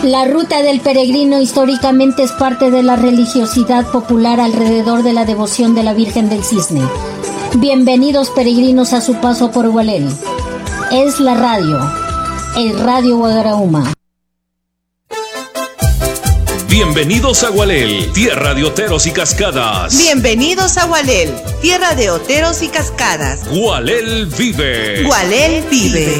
La ruta del peregrino históricamente es parte de la religiosidad popular alrededor de la devoción de la Virgen del Cisne. Bienvenidos peregrinos a su paso por Gualel. Es la radio, el Radio Guagarauma. Bienvenidos a Gualel, tierra de oteros y cascadas. Bienvenidos a Gualel, tierra de oteros y cascadas. Gualel vive. Gualel vive.